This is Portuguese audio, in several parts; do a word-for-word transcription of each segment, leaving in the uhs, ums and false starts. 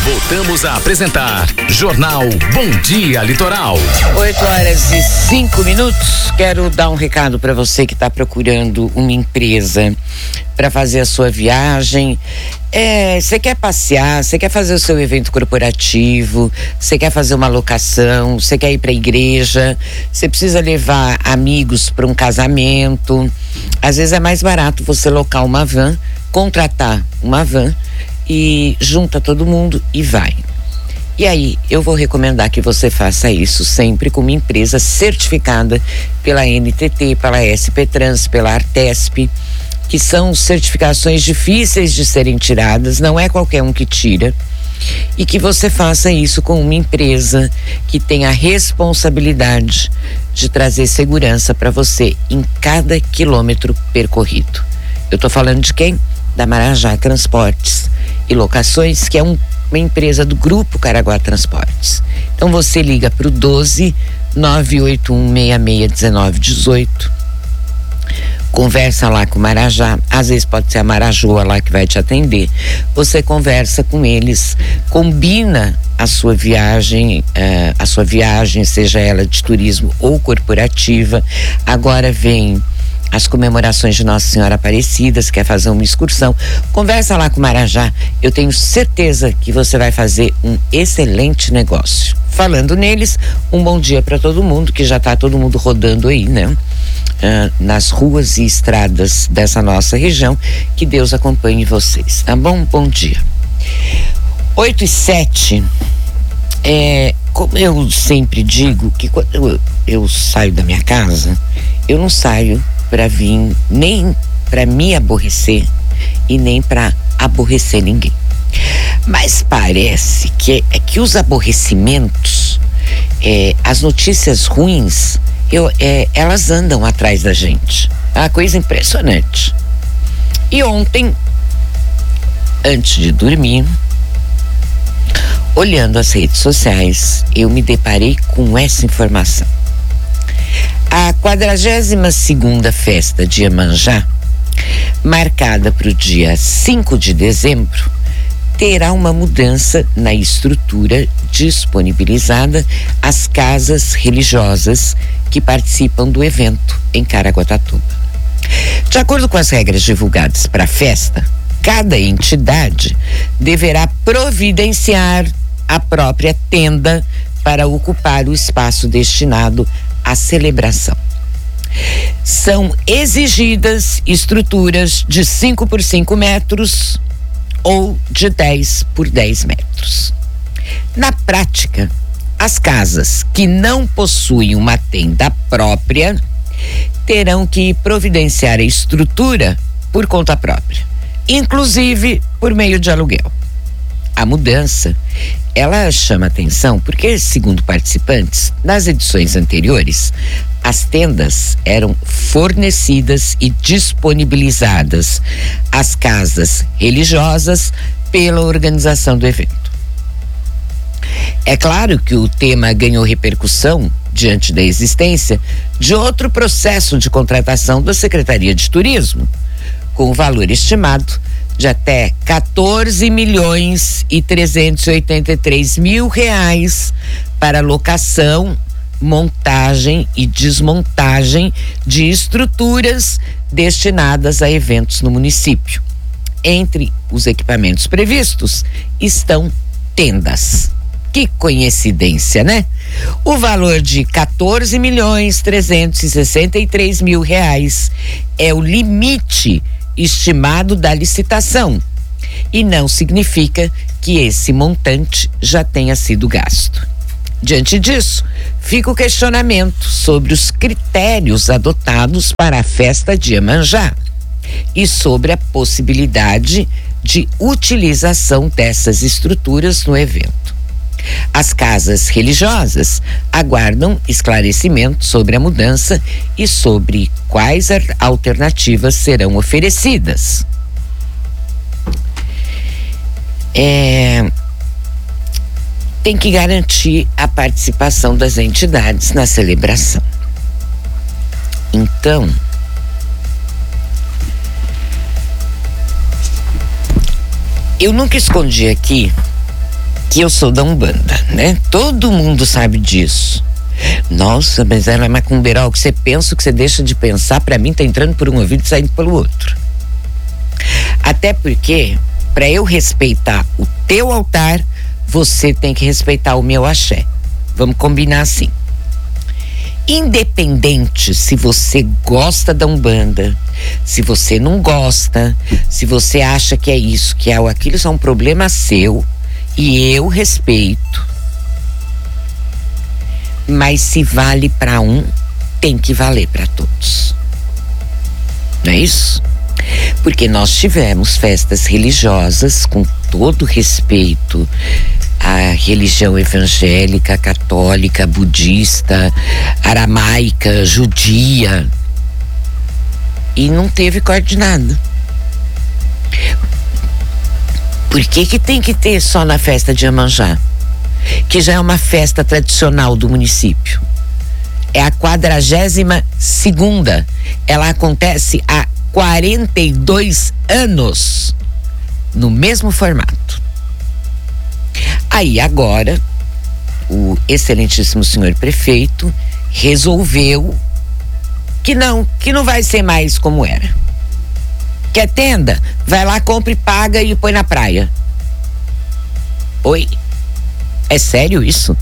Voltamos a apresentar Jornal Bom Dia Litoral. oito horas e cinco minutos. Quero dar um recado para você que está procurando uma empresa para fazer a sua viagem. É, você quer passear, você quer fazer o seu evento corporativo, você quer fazer uma locação, você quer ir para a igreja, você precisa levar amigos para um casamento. Às vezes é mais barato você locar uma van, contratar uma van e junta todo mundo e vai. E aí, eu vou recomendar que você faça isso sempre com uma empresa certificada pela N T T, pela S P Trans, pela Artesp, que são certificações difíceis de serem tiradas, não é qualquer um que tira. E que você faça isso com uma empresa que tem a responsabilidade de trazer segurança para você em cada quilômetro percorrido. Eu tô falando de quem? Da Marajá Transportes e Locações, que é um, uma empresa do Grupo Caraguá Transportes. Então você liga para o doze, nove oito um, seis seis um nove um oito, conversa lá com o Marajá, às vezes pode ser a Marajoa lá que vai te atender. Você conversa com eles, combina a sua viagem, uh, a sua viagem, seja ela de turismo ou corporativa. Agora vem as comemorações de Nossa Senhora Aparecida, se quer fazer uma excursão, conversa lá com o Marajá. Eu tenho certeza que você vai fazer um excelente negócio. Falando neles, um bom dia para todo mundo, que já está todo mundo rodando aí, né? Uh, nas ruas e estradas dessa nossa região. Que Deus acompanhe vocês, tá bom? Bom dia. oito e sete. É, como eu sempre digo, que quando eu, eu saio da minha casa, eu não saio para vir nem para me aborrecer e nem para aborrecer ninguém. Mas parece que é que os aborrecimentos, é, as notícias ruins, eu, é, elas andam atrás da gente. É uma coisa impressionante. E ontem, antes de dormir, olhando as redes sociais, eu me deparei com essa informação. A quadragésima segunda festa de Iemanjá, marcada para o dia cinco de dezembro, terá uma mudança na estrutura disponibilizada às casas religiosas que participam do evento em Caraguatatuba. De acordo com as regras divulgadas para a festa, cada entidade deverá providenciar a própria tenda para ocupar o espaço destinado à celebração. São exigidas estruturas de cinco por cinco metros ou de dez por dez metros. Na prática, as casas que não possuem uma tenda própria terão que providenciar a estrutura por conta própria, inclusive por meio de aluguel. A mudança, ela chama atenção porque, segundo participantes, nas edições anteriores, as tendas eram fornecidas e disponibilizadas às casas religiosas pela organização do evento. É claro que o tema ganhou repercussão diante da existência de outro processo de contratação da Secretaria de Turismo, com o valor estimado de até quatorze milhões e trezentos e oitenta e três mil reais para locação, montagem e desmontagem de estruturas destinadas a eventos no município. Entre os equipamentos previstos estão tendas. Que coincidência, né? O valor de quatorze milhões trezentos e sessenta e três mil reais é o limite estimado da licitação e não significa que esse montante já tenha sido gasto. Diante disso, fica o questionamento sobre os critérios adotados para a festa de Iemanjá e sobre a possibilidade de utilização dessas estruturas no evento. As casas religiosas aguardam esclarecimento sobre a mudança e sobre quais alternativas serão oferecidas. É, tem que garantir a participação das entidades na celebração. Então, eu nunca escondi aqui que eu sou da Umbanda, né? Todo mundo sabe disso. Nossa, mas ela é macumbeira. O que você pensa, o que você deixa de pensar, pra mim tá entrando por um ouvido e saindo pelo outro. Até porque, pra eu respeitar o teu altar, você tem que respeitar o meu axé. Vamos combinar assim. Independente se você gosta da Umbanda, se você não gosta, se você acha que é isso, que é aquilo, isso é um problema seu e eu respeito. Mas se vale para um, tem que valer para todos. Não é isso? Porque nós tivemos festas religiosas, com todo respeito à religião evangélica, católica, budista, aramaica, judia, e não teve coordenada. Por que que tem que ter só na festa de Iemanjá? Que já é uma festa tradicional do município. É a quadragésima segunda. Ela acontece há quarenta e dois anos, no mesmo formato. Aí agora, o excelentíssimo senhor prefeito resolveu que não, que não vai ser mais como era. Quer tenda? Vai lá, compra e paga e põe na praia. Oi? É sério isso?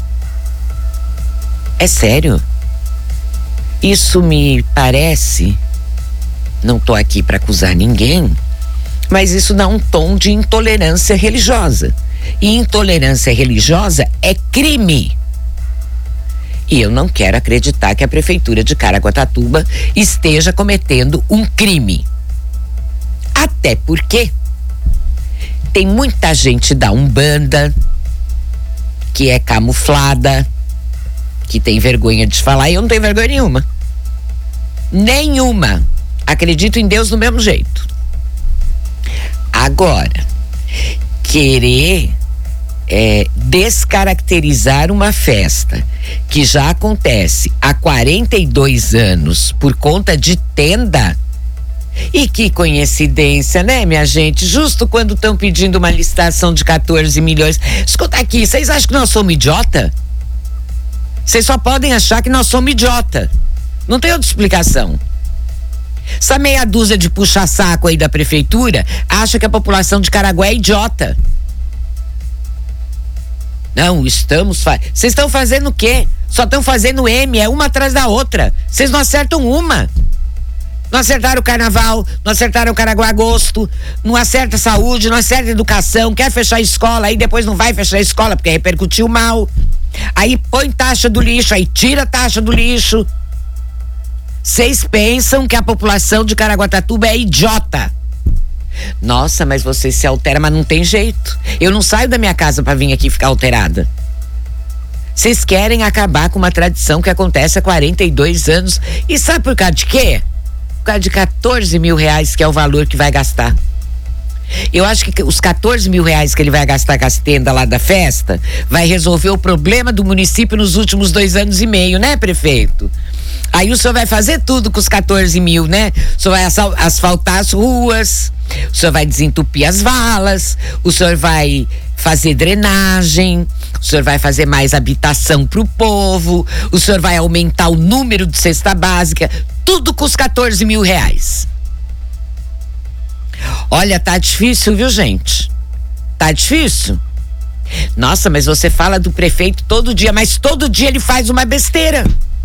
É sério? Isso me parece, não tô aqui para acusar ninguém, mas isso dá um tom de intolerância religiosa. E intolerância religiosa é crime. E eu não quero acreditar que a prefeitura de Caraguatatuba esteja cometendo um crime. Até porque tem muita gente da Umbanda que é camuflada, que tem vergonha de falar, e eu não tenho vergonha nenhuma. Nenhuma. Acredito em Deus do mesmo jeito. Agora, querer é, descaracterizar uma festa que já acontece há quarenta e dois anos por conta de tenda. E que coincidência, né, minha gente? Justo quando estão pedindo uma licitação de quatorze milhões. Escuta aqui, vocês acham que nós somos idiota? Vocês só podem achar que nós somos idiota. Não tem outra explicação. Essa meia dúzia de puxa-saco aí da prefeitura acha que a população de Caraguá é idiota. Não, estamos... Fa... Vocês estão fazendo o quê? Só estão fazendo M, é uma atrás da outra. Vocês não acertam uma. Não acertaram o carnaval, não acertaram o Caraguá Agosto, não acerta a saúde, não acerta a educação, quer fechar a escola, aí depois não vai fechar a escola porque repercutiu mal. Aí põe taxa do lixo, aí tira a taxa do lixo. Vocês pensam que a população de Caraguatatuba é idiota. Nossa, mas você se altera, mas não tem jeito. Eu não saio da minha casa para vir aqui ficar alterada. Vocês querem acabar com uma tradição que acontece há quarenta e dois anos. E sabe por causa de quê? Por causa de quatorze mil reais, que é o valor que vai gastar. Eu acho que os quatorze mil reais que ele vai gastar com as tendas lá da festa vai resolver o problema do município nos últimos dois anos e meio, né, prefeito? Aí o senhor vai fazer tudo com os quatorze mil, né? O senhor vai asfaltar as ruas, o senhor vai desentupir as valas, o senhor vai fazer drenagem, o senhor vai fazer mais habitação pro povo, o senhor vai aumentar o número de cesta básica, tudo com os quatorze mil reais. Olha, tá difícil, viu, gente? Tá difícil? Nossa, mas você fala do prefeito todo dia, mas todo dia ele faz uma besteira.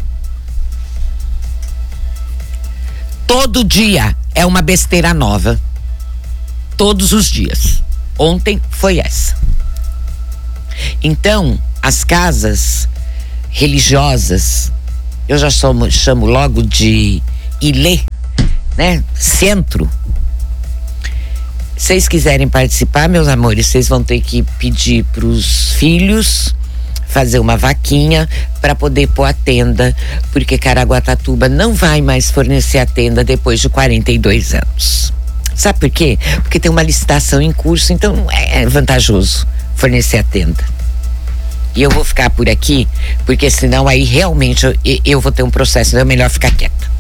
Todo dia é uma besteira nova. Todos os dias. Ontem foi essa. Então, as casas religiosas, eu já chamo, chamo logo de ilê, né? Centro. Vocês quiserem participar, meus amores, vocês vão ter que pedir pros filhos fazer uma vaquinha para poder pôr a tenda, porque Caraguatatuba não vai mais fornecer a tenda depois de quarenta e dois anos. Sabe por quê? Porque tem uma licitação em curso, então é vantajoso fornecer a tenda. E eu vou ficar por aqui, porque senão aí realmente eu, eu vou ter um processo, então é melhor ficar quieta.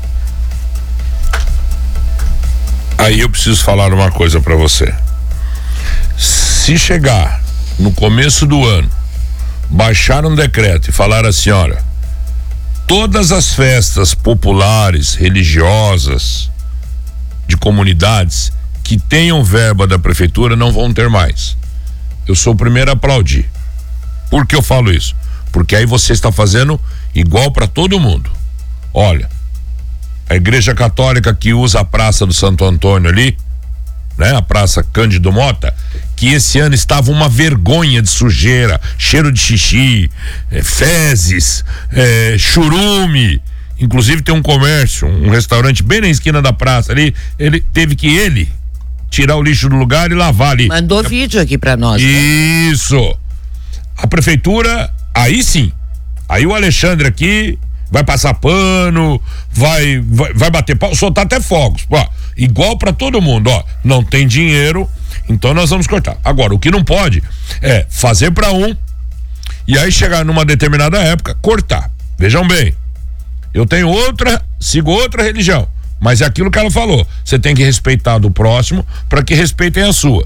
Aí eu preciso falar uma coisa pra você. Se chegar no começo do ano, baixaram um decreto e falaram assim, olha, todas as festas populares, religiosas, de comunidades que tenham verba da prefeitura não vão ter mais. Eu sou o primeiro a aplaudir. Por que eu falo isso? Porque aí você está fazendo igual para todo mundo. Olha, a Igreja Católica que usa a Praça do Santo Antônio ali, né? A Praça Cândido Mota, que esse ano estava uma vergonha de sujeira, cheiro de xixi, é, fezes, é, churume. Inclusive tem um comércio, um restaurante bem na esquina da praça ali, ele teve que ele tirar o lixo do lugar e lavar ali. Mandou é, vídeo aqui pra nós. Isso. Né? A prefeitura, aí sim, aí o Alexandre aqui vai passar pano, vai, vai, vai bater pau, soltar até fogos, ó, igual pra todo mundo, ó, não tem dinheiro, então nós vamos cortar. Agora, o que não pode é fazer pra um e aí chegar numa determinada época, cortar. Vejam bem, eu tenho outra, sigo outra religião, mas é aquilo que ela falou, você tem que respeitar do próximo para que respeitem a sua.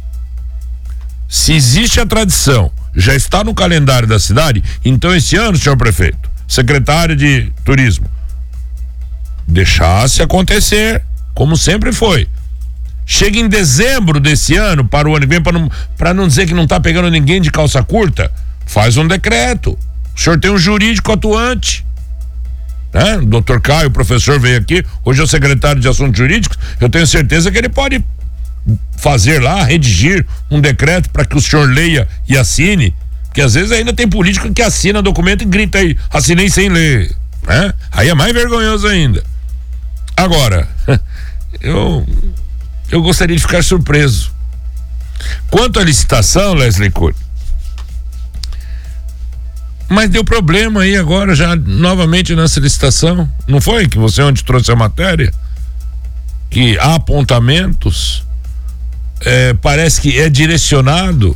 Se existe a tradição, já está no calendário da cidade, então esse ano, senhor prefeito, secretário de turismo, deixasse acontecer, como sempre foi. Chega em dezembro desse ano, para o ano que vem, para não, para não dizer que não está pegando ninguém de calça curta, faz um decreto. O senhor tem um jurídico atuante, né? O doutor Caio, o professor, veio aqui, hoje é o secretário de Assuntos Jurídicos, eu tenho certeza que ele pode fazer lá, redigir um decreto para que o senhor leia e assine, porque às vezes ainda tem político que assina documento e grita aí, assinei sem ler, né? Aí é mais vergonhoso ainda. Agora, eu eu gostaria de ficar surpreso. Quanto à licitação, Leslie Cury, mas deu problema aí agora já novamente nessa licitação, não foi que você onde trouxe a matéria? Que há apontamentos, é, parece que é direcionado.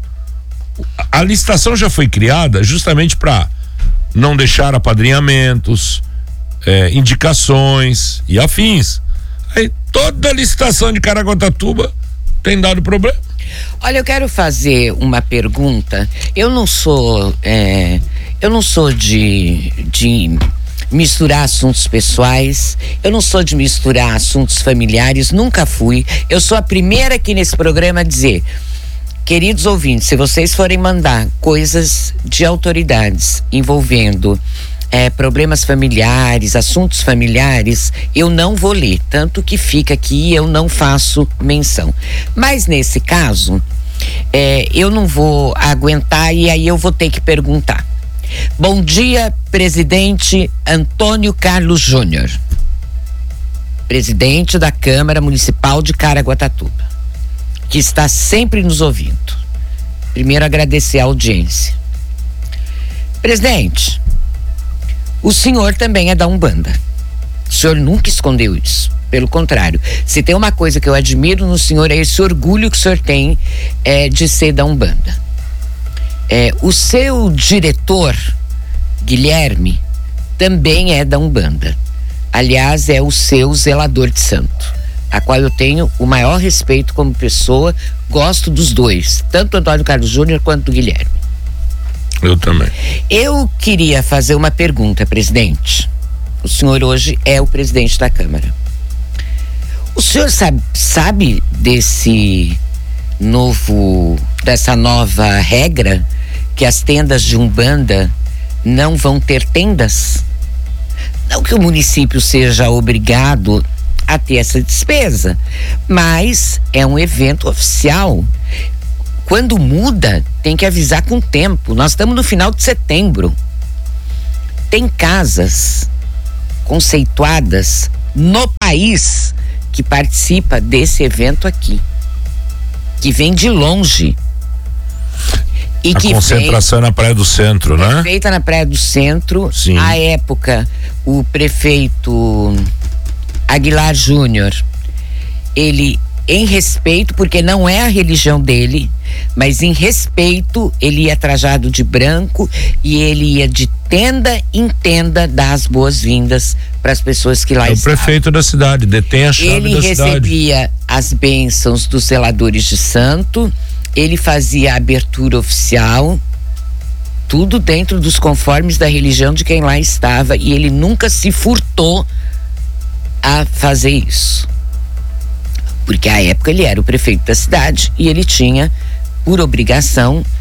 A licitação já foi criada justamente para não deixar apadrinhamentos, é, indicações e afins. Aí toda a licitação de Caraguatatuba tem dado problema. Olha, eu quero fazer uma pergunta. Eu não sou, é, eu não sou de, de misturar assuntos pessoais, eu não sou de misturar assuntos familiares, nunca fui. Eu sou a primeira aqui nesse programa a dizer, queridos ouvintes, se vocês forem mandar coisas de autoridades envolvendo é, problemas familiares, assuntos familiares, eu não vou ler, tanto que fica aqui, eu não faço menção. Mas nesse caso, é, eu não vou aguentar e aí eu vou ter que perguntar. Bom dia, presidente Antônio Carlos Júnior, presidente da Câmara Municipal de Caraguatatuba, que está sempre nos ouvindo. Primeiro, agradecer a audiência. Presidente, o senhor também é da Umbanda. O senhor nunca escondeu isso. Pelo contrário, se tem uma coisa que eu admiro no senhor é esse orgulho que o senhor tem é, de ser da Umbanda. É, o seu diretor, Guilherme, também é da Umbanda. Aliás, é o seu zelador de santo, a qual eu tenho o maior respeito como pessoa, gosto dos dois, tanto do Antônio Carlos Júnior quanto do Guilherme. Eu também. Eu queria fazer uma pergunta, presidente. O senhor hoje é o presidente da Câmara. O senhor sabe, sabe desse novo, dessa nova regra que as tendas de Umbanda não vão ter tendas? Não que o município seja obrigado a ter essa despesa, mas é um evento oficial. Quando muda, tem que avisar com tempo. Nós estamos no final de setembro. Tem casas conceituadas no país que participa desse evento aqui, que vem de longe. E a que concentração vem, na Praia do Centro, né? É feita na Praia do Centro. Sim. À época, o prefeito Aguilar Júnior, ele, em respeito, porque não é a religião dele, mas em respeito, ele ia trajado de branco e ele ia de tenda em tenda dar as boas-vindas para as pessoas que lá é estavam. O prefeito da cidade, detém a chave ele da cidade. Ele recebia as bênçãos dos zeladores de santo, ele fazia a abertura oficial, tudo dentro dos conformes da religião de quem lá estava, e ele nunca se furtou a fazer isso. Porque à época ele era o prefeito da cidade e ele tinha por obrigação